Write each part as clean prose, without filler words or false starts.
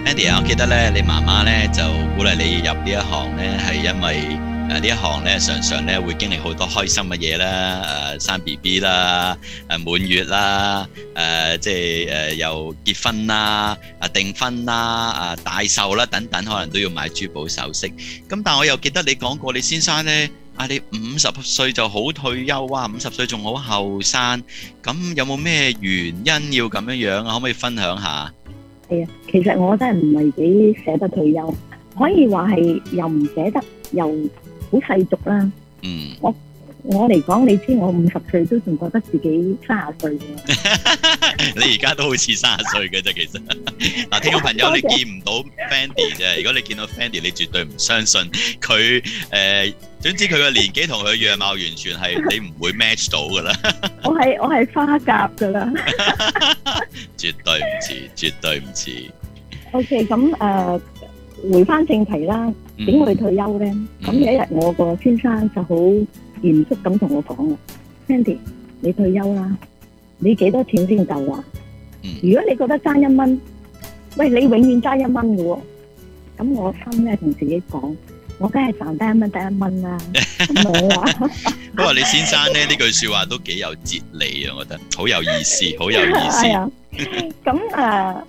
Andy 啊，我記得咧，你媽媽咧就鼓勵你入呢一行咧，係因為呢一行咧常常咧會經歷好多開心嘅嘢啦，生 BB 啦，滿月啦，即係又結婚啦，訂婚啦，大壽啦等等，可能都要買珠寶首飾。咁但係我又記得你講過，你先生咧你50歲就好退休啊，50歲仲好後生，咁有冇咩原因要咁樣樣啊？可唔可以分享下？ 係啊，其實我真係唔係幾捨得退休，可以話係又唔捨得，又好世俗啦。我嚟講，你知我50歲都仲覺得自己30歲嘅。 你而家都好似30歲嘅啫，其實。嗱，聽眾朋友，你見唔到 Fandy 啫。如果你見到 Fandy，你絕對唔相信佢總之佢嘅年紀同佢嘅樣貌完全係你唔會 match 到噶啦。 我係花甲噶啦。 絕對唔似，絕對唔似。 OK， 咁回翻正題啦，點會退休咧？咁有一日我個先生就好嚴肅咁同我講啦 ，Sandy， 你退休啦，你幾多錢先夠啊？如果你覺得爭1蚊，喂，你永遠爭1蚊嘅喎。咁我心咧同自己講，我梗係賺得1蚊得1蚊啦。冇啊。 不過你先生咧呢句説話都幾有哲理啊，我覺得好有意思，好有意思。 係啊。咁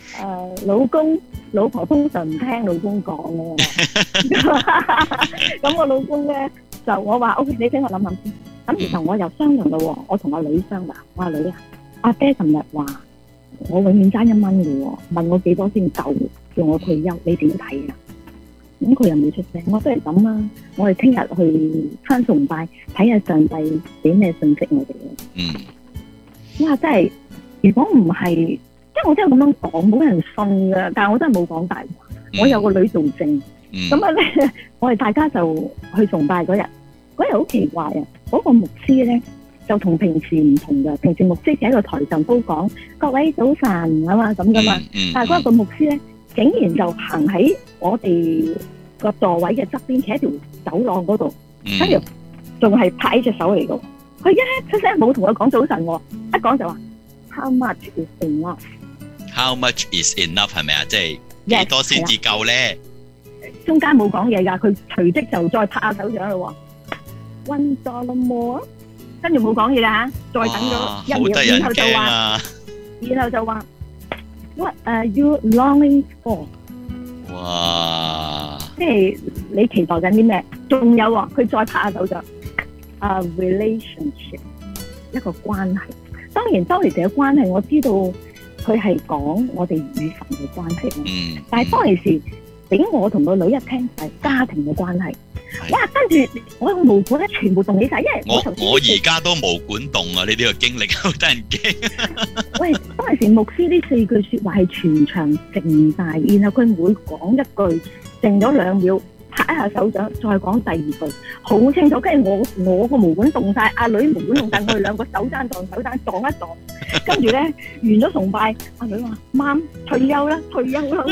老婆通常唔聽老公講嘅。咁我老公咧就我話 OK， 你俾我諗諗先。咁然後我又商量咯喎，我同阿女商量，我話女啊，阿爹琴日話我永遠爭1蚊嘅喎，問我幾多先夠叫我退休，你點睇啊？咁佢又冇出聲，我都係咁啦。我哋聽日去返崇拜，睇下上帝俾咩信息我哋。哇！真係，如果唔係，即係我真係咁樣講，冇人信噶。但係我真係冇講大話。我有個女做證。咁啊咧，我哋大家就去崇拜嗰日好奇怪啊！嗰個牧師咧就同平時唔同嘅，平時牧師喺個台上都講各位早晨啊嘛咁噶嘛。但係嗰個牧師咧，竟然就行喺我哋個座位嘅側邊，企喺條走廊嗰度，跟住仲係拍隻手嚟嘅。佢一出聲冇同佢講早晨喎，一講就話 How much is enough？How much is enough 係咪啊？即係幾多先至夠咧？ 中間冇講嘢㗎，佢隨即就再拍下手掌咯喎。$1 more， 跟住冇講嘢啦嚇，再等咗1秒，然後就話 What are you longing for？ 哇！ 即係你期待緊啲咩？仲有喎，佢再拍下手掌。A relationship， 一個關係。當然時嘅關係，我知道佢係講我哋與神嘅關係。但係當其時俾我同個女一聽係家庭嘅關係。哇！跟住我個毛管咧全部動起晒，因為我而家都毛管動啊！呢啲個經歷好得人驚。 喂，當時牧師呢4句説話係全場靜晒，然後佢每講一句靜咗2秒，拍一下手掌，再講第2句，好清楚。跟住我個毛管動晒，阿女毛管動晒，我哋兩個手踭撞手踭撞一撞，跟住咧完咗崇拜，阿女話：媽，退休啦，退休啦。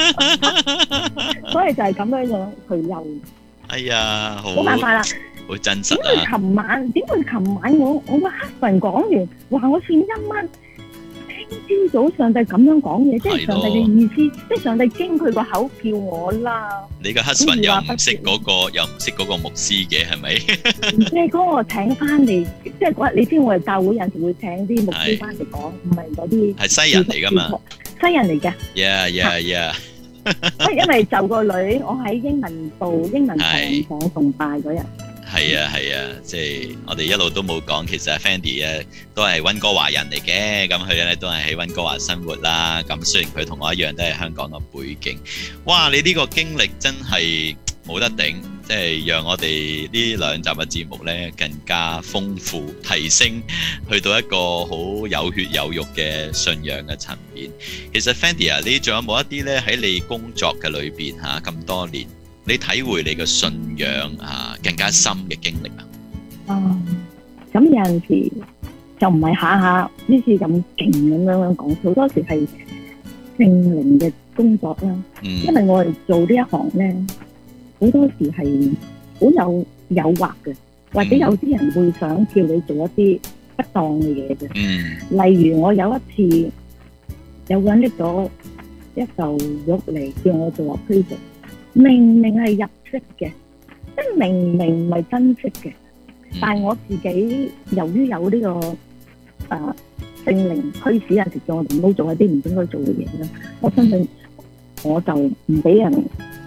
所以就係咁樣退休。 哎呀， 冇辦法啦， 好真實啊！ 點會琴晚我個黑人講完話我欠1蚊，聽朝早上帝咁樣講嘢，即係上帝嘅意思，即係上帝經佢個口叫我啦。 你個 husband 又唔識嗰個牧師嘅係咪？ 即係嗰個請翻嚟，即係嗰日你知我哋教會有時會請啲牧師翻嚟講，唔係嗰啲係西人嚟噶嘛？ 西人嚟嘅。 Yeah。 因為就個女，我喺英文堂上崇拜嗰日。 係啊，即係我哋一路都冇講，其實 Fandy 咧都係溫哥華人嚟嘅，咁佢咧都係喺溫哥華生活啦。咁雖然佢同我一樣都係香港嘅背景，哇！你呢個經歷真係冇得頂，即係讓我哋呢2集嘅節目咧更加豐富提升，去到一個好有血有肉嘅信仰嘅層面。其實 Fandy 啊，你仲有冇一啲咧喺你工作嘅裏邊嚇咁多年，你體會你嘅信仰更加深嘅經歷啊？ 咁有陣時就唔係下下呢次咁勁咁樣講，好多時係聖靈嘅工作啦。因為我哋做呢一行咧，好多時係好有誘惑嘅，或者有啲人會想叫你做一啲不當嘅嘢嘅。例如我有一次有個人拎咗一嚿肉嚟叫我做 appraisal， 明明係入息嘅，即係明明唔係真息嘅，但係我自己由於有呢、個聖靈驅使，有時叫我哋唔好做一啲唔應該做嘅嘢啦。我相信我就唔俾人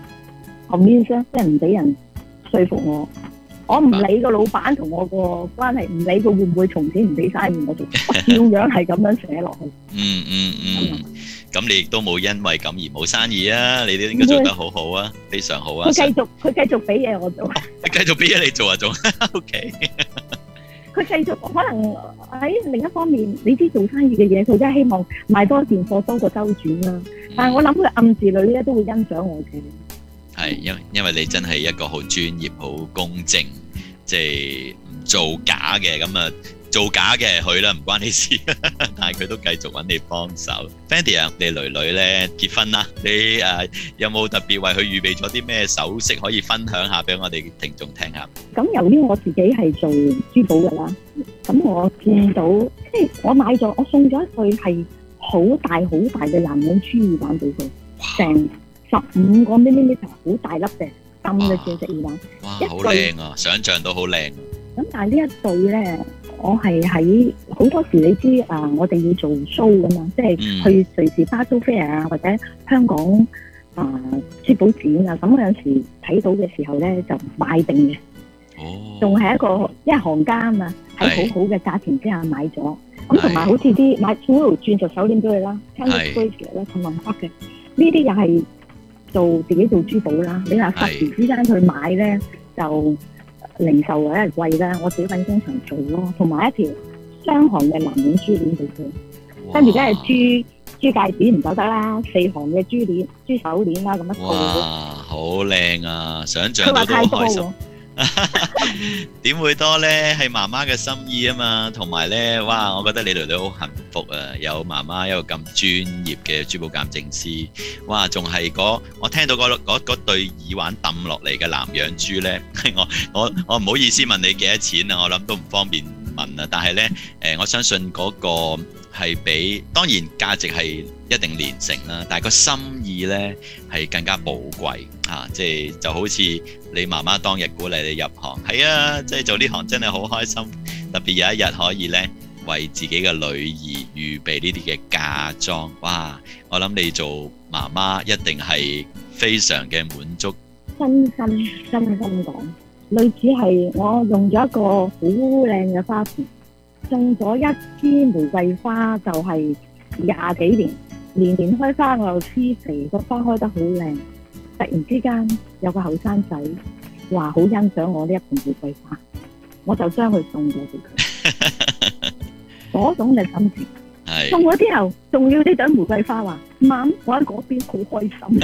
convince， 即係唔俾人說服我。我唔理個老闆同我個關係，唔理佢會唔會從此唔俾生意我做，我照樣係咁樣寫落去。 咁你亦都冇因為咁而冇生意啊！你都應該做得好好啊，非常好啊！ 佢繼續俾嘢我做， 佢繼續俾嘢你做啊，做 OK。 佢繼續可能喺另一方面，你知做生意嘅嘢，佢真係希望賣多件貨多過周轉啦。但係我諗佢暗地裏咧都會欣賞我嘅。係， 因為你真係一個好專業、好公正，即係唔做假嘅咁啊！做假嘅佢啦，唔關你事，但係佢都繼續揾你幫手。Fendi 啊，你女女咧結婚啦，你有冇特別為佢預備咗啲咩首飾可以分享下俾我哋聽眾聽下？ 咁由於我自己係做珠寶㗎啦，咁我見到即係我買咗，我送咗一對係好大嘅男人珠耳環俾佢，成15個 mm 好大粒嘅金嘅鑽石耳環。 哇，好靚啊！想像到好靚。 咁但係呢一對咧，我係喺好多時你知我哋要做 show 噶嘛，即係去瑞士巴蘇 fair 啊，或者香港珠寶展啊，咁有時睇到嘅時候咧就買定嘅。仲係一個因為行家啊嘛，喺好好嘅價錢之下買咗。咁同埋好似啲買2條鑽石手鏈俾佢啦 ，Candy bracelet 啦，同埋黑嘅，呢啲又係自己做珠寶啦。你話霎時之間去買咧就零售或者係貴啦，我自己揾工場做咯，同埋一條雙行嘅男人珠鏈俾佢，跟住梗係珠戒指唔走得啦，4行嘅珠鏈、珠手鏈啦，咁一套。 哇，好靚啊！想像到都開心。點會多呢？係媽媽嘅心意啊嘛，同埋呢，哇！我覺得你女女好幸福啊，有媽媽一個咁專業嘅珠寶鑑證師，哇！仲係我聽到嗰對耳環抌落嚟嘅南洋珠呢，我唔好意思問你幾多錢啊，我諗都唔方便問啊。但係呢，我相信嗰個係比當然價值係一定連城啦，但係個心意呢係更加寶貴啊！即係就好似你媽媽當日鼓勵你入行，係啊，即係做呢行真係好開心，特別有一日可以呢為自己嘅女兒預備呢啲嘅嫁妝，哇！我諗你做媽媽一定係非常嘅滿足。 真心講，類似係我用咗一個好靚嘅花盆，種咗一支玫瑰花，就係20幾年，年年開花，我又施肥，個花開得好靚。突然之間有個後生仔話好欣賞我呢一盆玫瑰花，我就將佢送咗俾佢。嗰種嘅心情，送咗之後仲要呢朵玫瑰花話媽，我喺嗰邊好開心。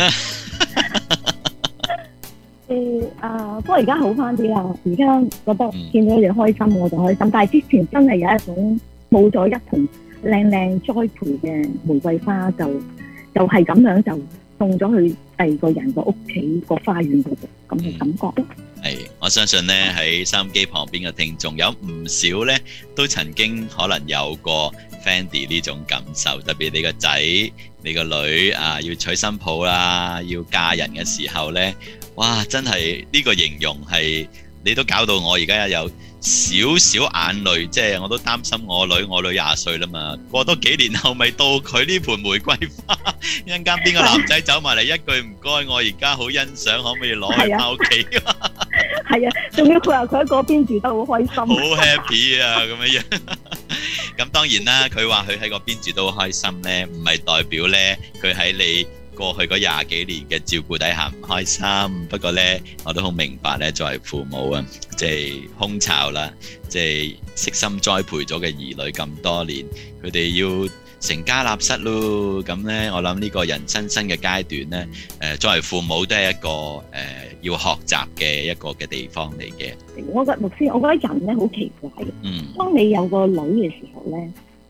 不過而家好翻啲啦，而家覺得見到你開心我就開心，但係之前真係有一種冇咗一盆靚栽培嘅玫瑰花，就係咁樣就送咗去第二個人個屋企個花園嗰度，咁嘅感覺咯。 係，我相信呢喺收音機旁邊嘅聽眾有唔少呢都曾經可能有過 Fendi 呢種感受，特別你個仔、你個女要娶新抱啦，要嫁人嘅時候呢，哇！真係呢個形容係你都搞到我而家有少少眼淚，即係我都擔心我女20歲啦嘛，過多幾年後咪到佢呢盆玫瑰花，一陣間邊個男仔走埋嚟一句唔該，我而家好欣賞，可唔可以攞去返屋企？ 係啊，仲要佢話佢喺嗰邊住得好開心， 好 happy 啊咁樣樣。咁當然啦，佢話佢喺嗰邊住都好開心呢，唔係代表呢佢喺你過去嗰20幾年嘅照顧底下唔開心。不過呢，我都好明白呢，作為父母啊，即係空巢啦，即係悉心栽培咗嘅兒女咁多年，佢哋要成家立室咯。咁呢，我諗呢個人生新嘅階段呢，作為父母都係一個要學習嘅一個嘅地方嚟嘅。 我覺得牧師，我覺得人呢好奇怪嘅。當你有個女嘅時候呢，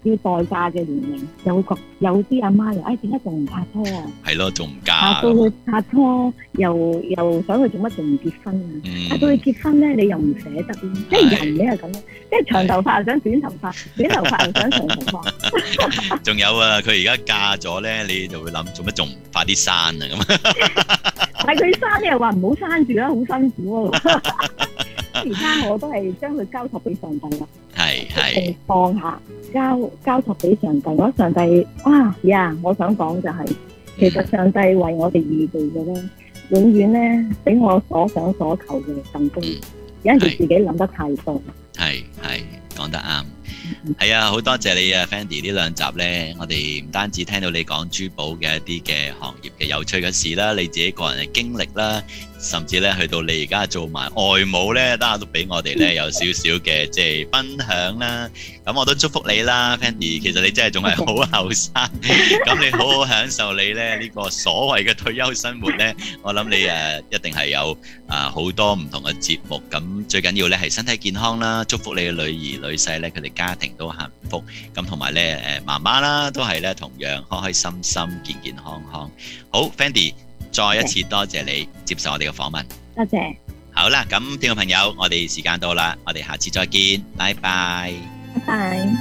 要待嫁嘅年齡，有啲阿媽又點解仲唔拍拖啊？ 係咯，仲唔拍嫁到佢拍拖又想佢做乜仲唔結婚啊？拍到佢結婚咧，你又唔捨得咯，即係人咧係咁樣，即係長頭髮又想短頭髮，短頭髮又想長頭髮。 仲有啊，佢而家嫁咗咧，你就會諗做乜仲唔快啲生啊咁。 但係佢生咧又話唔好生住啦，好辛苦喎。而家我都係將佢交託俾上帝啦， 係放下交託俾上帝。我上帝我想講就係、其實上帝為我哋預備嘅咧，永遠咧比我所想所求嘅更高。有陣時自己諗得太多。 係講得啱。係啊，好多謝你啊 Fandy 呢兩集呢，我哋唔單止聽到你講珠寶嘅一啲嘅行業嘅有趣嘅事啦，你自己個人嘅經歷啦，甚至咧去到你而家做埋外母呢，都俾我哋呢有少少嘅即係分享啦。咁我都祝福你啦 Fandy，其實你真係仲係好後生，咁你好好享受你呢呢個所謂嘅退休生活呢。我諗你一定係有好多唔同嘅節目，咁最緊要呢係身體健康啦，祝福你嘅女兒女婿呢，佢哋家庭都幸福，咁同埋咧媽媽啦，都係咧同樣開開心心、健健康康。好 Fandy， 再一次多謝你接受我哋嘅訪問。 多謝。 好啦，咁聽眾朋友，我哋時間到啦，我哋下次再見，拜拜。 拜拜。